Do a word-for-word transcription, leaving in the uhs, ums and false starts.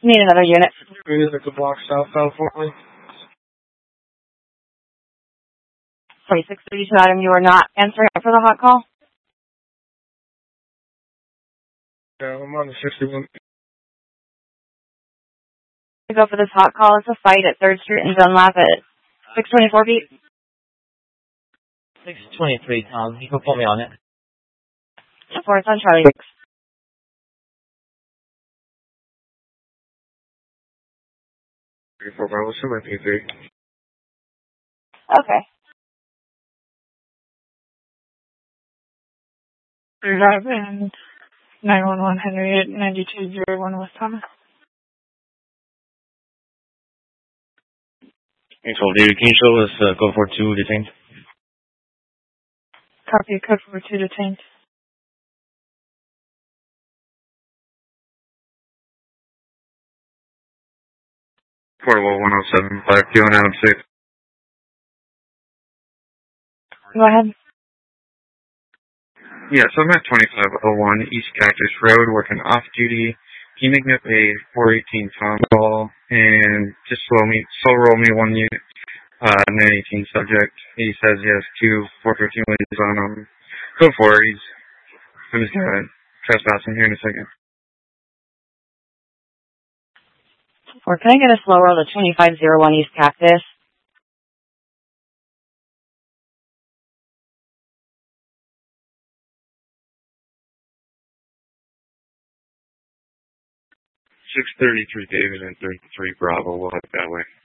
Need another unit. Maybe like the block south out for me. forty-six thirty-two, Adam, you are not answering for the hot call? Yeah, I'm on the sixty-one. To go for this hot call, it's a fight at third Street and Dunlap at six twenty-four feet. six twenty-three, Tom. You can put me on it. four, it's on Charlie. three four Bravo, so my P three. Okay. Drive in nine one one Henry ninety-two zero one West Thomas. Control David, can you show us uh, code four two detained? Copy, code four two detained. Portable one oh seven, five two and Adam six. Go ahead. Yeah, so I'm at twenty-five oh one East Cactus Road working off duty. Can you make me a four eighteen Tom call and just slow me, slow roll me one unit, uh, nine eighteen subject. He says he has two four fifteen wins on him. Code four, he's, I'm just gonna trespass him here in a second. Or can I get a slow roll to twenty-five oh one East Cactus? six thirty-three David and thirty-three Bravo, we'll head that way.